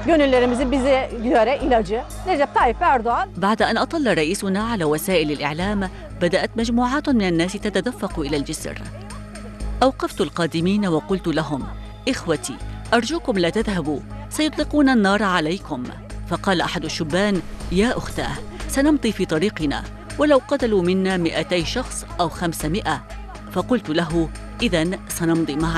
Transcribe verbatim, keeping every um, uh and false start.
Gönüllerimizi bize göre ilacı Recep Tayyip Erdoğan. بعد أن أطل رئيسنا على وسائل الإعلام بدأت مجموعات من الناس تتدفق إلى الجسر. أوقفت القادمين وقلت لهم: إخوتي أرجوكم لا تذهبوا، سيطلقون النار عليكم. فقال أحد الشبان: يا أختاه سنمضي في طريقنا ولو قتلوا منا مئتي شخص أو خمسمائة. فقلت له: إذن سنمضي معا.